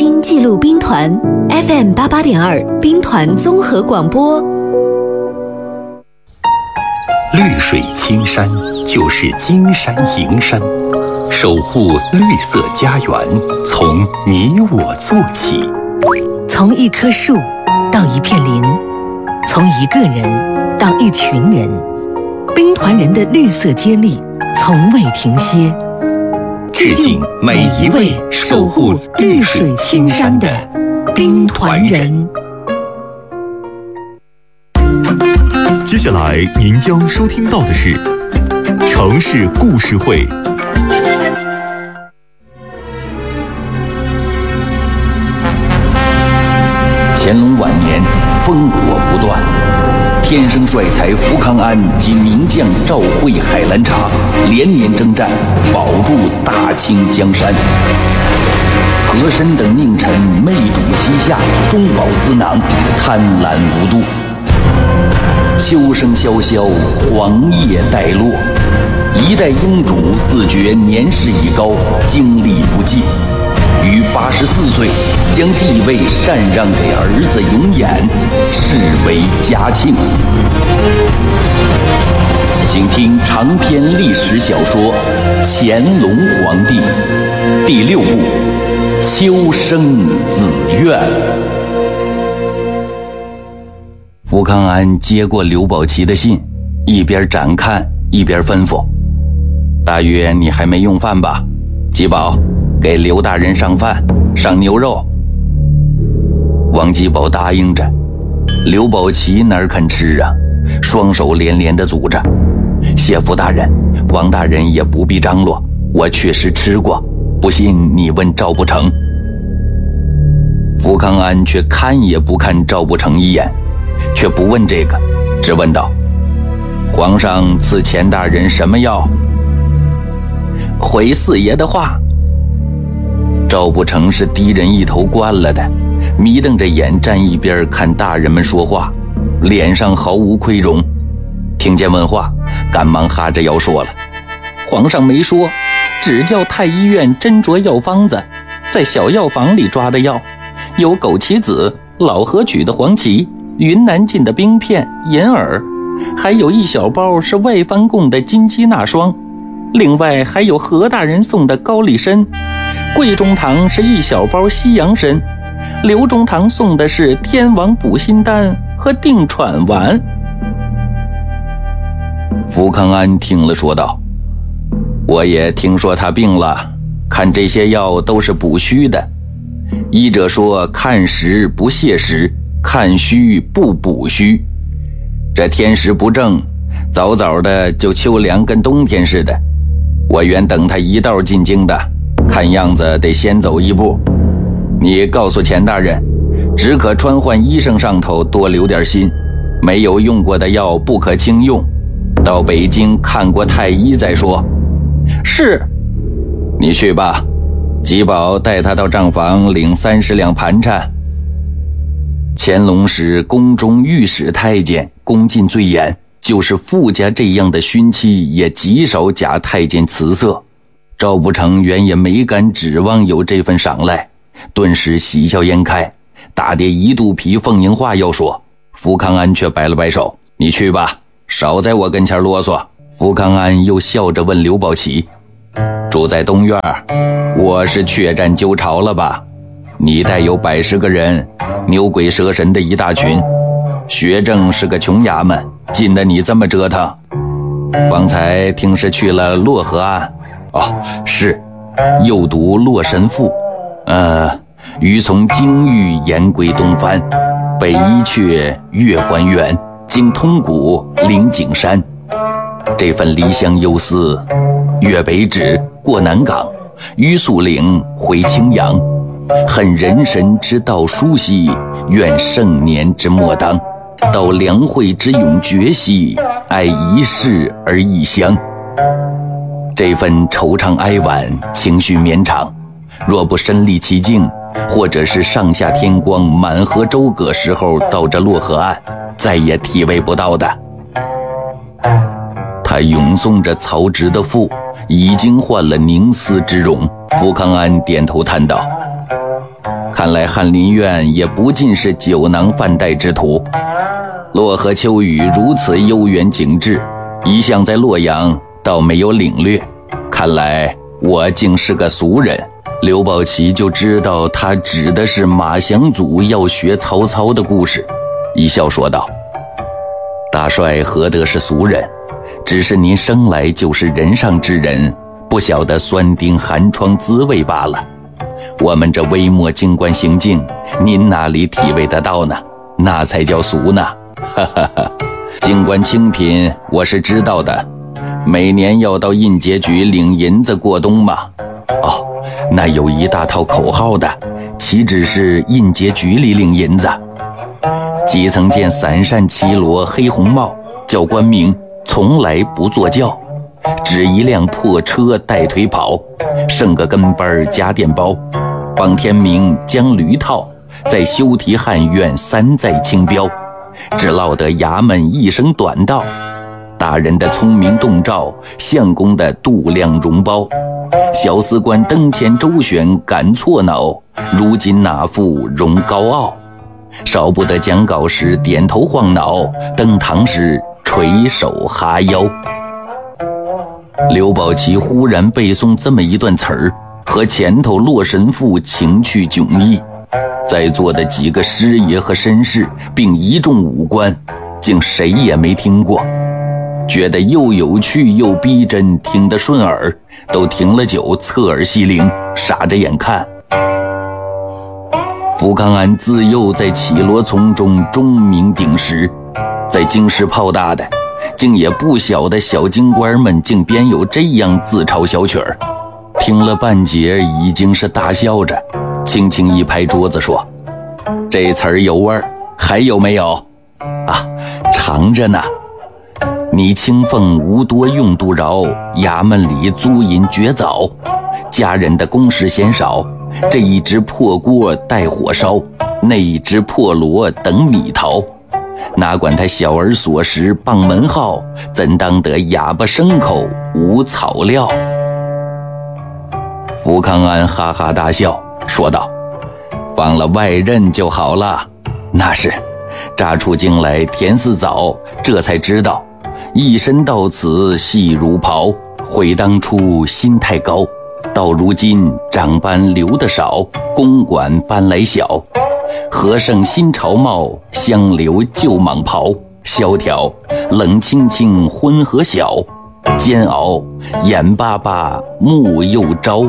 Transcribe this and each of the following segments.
心记录兵团 FM88.2 兵团综合广播。 绿水青山就是金山银山，守护绿色家园，从你我做起。 从一棵树到一片林，从一个人到一群人，兵团人的绿色接力从未停歇。 致敬每一位守护绿水青山的兵团人。 接下来您将收听到的是城市故事会。 乾隆晚年，烽火不断，天生帅才福康安及名将赵惠、海兰察连年征战，保住大清江山。和珅等佞臣媚主膝下，中饱私囊，贪婪无度。秋声萧萧，黄叶待落，一代英主自觉年事已高，精力不济，于84岁将帝位禅让给儿子永琰，视为嘉庆。请听长篇历史小说《乾隆皇帝》第6部《秋生子愿》。福康安接过刘宝琦的信，一边展看一边吩咐：“大约你还没用饭吧？吉宝，给刘大人上饭，上牛肉。”王吉宝答应着，刘宝琦哪肯吃啊？双手连连地阻着：“谢福大人，王大人也不必张罗，我确实吃过，不信你问赵不成。”福康安却看也不看赵不成一眼，却不问这个，只问道：“皇上赐钱大人什么药？”“回四爷的话。”赵不成是敌人一头惯了的，迷瞪着眼站一边看大人们说话，脸上毫无亏容。听见问话，赶忙哈着腰说了：“皇上没说，只叫太医院斟酌药方子，在小药房里抓的药，有枸杞子、老河曲的黄芪、云南进的冰片、银耳，还有一小包是外藩供的金鸡纳霜，另外还有何大人送的高丽参。贵中堂是一小包西洋参，刘中堂送的是天王补心丹和定喘丸。”福康安听了说道：“我也听说他病了，看这些药都是补虚的。医者说看实不泻实，看虚不补虚。这天时不正，早早的就秋凉跟冬天似的。我原等他一道进京的，看样子得先走一步。你告诉钱大人，只可穿换医生上头多留点心，没有用过的药不可轻用，到北京看过太医再说。”“是。”“你去吧，吉宝带他到账房领30两盘缠。”乾隆时宫中御史太监宫禁最严，就是富家这样的勋戚也极少假太监辞色。赵不成原也没敢指望有这份赏赖，顿时喜笑颜开，大跌一肚皮奉迎话要说。福康安却摆了摆手：“你去吧，少在我跟前啰嗦。”福康安又笑着问刘宝琦：“住在东院，我是确战纠巢了吧？你带有110个人，牛鬼蛇神的一大群，学政是个穷衙门，禁得你这么折腾。方才听是去了洛河岸。”“哦，是，又读洛神赋，余从京域沿归东番，北伊阙，越还原，经通古，临景山。这份离乡忧思，越北止，过南港，于肃岭，回青阳，恨人神之道殊兮，愿盛年之莫当，到良会之永绝兮，爱一世而异乡。”这份惆怅哀婉，情绪绵长，若不身历其境，或者是上下天光，满河周葛时候到这洛河岸，再也体味不到的。他咏诵着曹植的赋，已经换了凝思之容。福康安点头叹道：“ 看来翰林院也不尽是酒囊饭袋之徒。洛河秋雨如此悠远景致，一向在洛阳倒没有领略，看来我竟是个俗人。刘宝奇就知道他指的是马降祖要学曹操的故事，一笑说道：大帅何得是俗人，只是您生来就是人上之人，不晓得酸丁寒窗滋味罢了。我们这微末京官行径，您哪里体味得到呢？那才叫俗呢。哈哈哈，京官清贫我是知道的，每年要到印节局领银子过冬嘛。哦，那有一大套口号的，岂止是印节局里领银子？基层见伞扇旗罗黑红帽，教官名从来不坐轿，只一辆破车带腿跑，剩个跟班加电包，帮天明将驴套，在修提汉院3载清标，只落得衙门一声短道。大人的聪明洞照，相公的度量容包，小司官登前周旋赶错脑，如今哪副容高傲？少不得讲稿时点头晃脑，登堂时垂手哈腰。刘宝奇忽然背诵这么一段词儿，和前头洛神父情趣迥异，在座的几个师爷和绅士并一众武官，竟谁也没听过，觉得又有趣又逼真，听得顺耳，都停了酒，侧耳细聆，傻着眼看。福康安自幼在绮罗丛中钟鸣鼎食，在京师泡大的，竟也不晓得小京官们竟编有这样自嘲小曲儿。听了半截，已经是大笑着，轻轻一拍桌子说：这词儿有味儿，还有没有？啊，长着呢。你清奉无多用度饶，衙门里租银绝早，家人的公事嫌少，这一只破锅待火烧，那一只破锣等米淘，哪管他小儿所食傍门号，怎当得哑巴牲口无草料？福康安哈哈大笑说道：放了外任就好了。那是乍出京来田似枣，这才知道一身到此细如袍，悔当初心太高，到如今长班留得少，公馆搬来小，何胜新朝帽，相留旧蟒袍，萧条冷清清昏和小，煎熬眼巴巴目又招。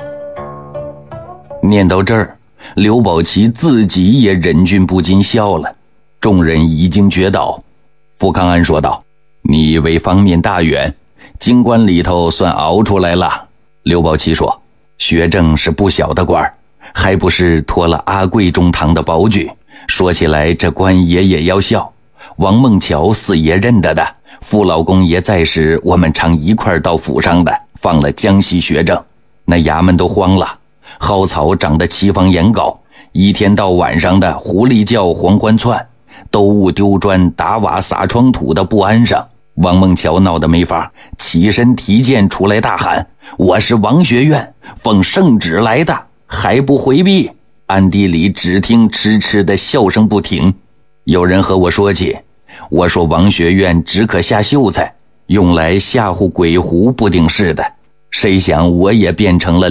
念到这儿，刘宝奇自己也忍俊不禁笑了，众人已经觉倒。福康安说道：你以为方面大远，京官里头算熬出来了。刘宝奇说：学政是不小的官，还不是托了阿贵中堂的保举。说起来这官爷也要笑，王孟桥四爷认得的，傅老公爷在时我们常一块到府上的，放了江西学政，那衙门都慌了，蒿草长得齐房檐高，一天到晚上的狐狸叫黄欢窜，兜物丢砖打瓦撒窗土的不安生。王孟桥闹得没法，起身提剑出来大喊：我是王学院奉圣旨来的，还不回避？暗地里只听痴痴的笑声不停。有人和我说起，我说王学院只可下秀才，用来吓唬鬼狐不定是的，谁想我也变成了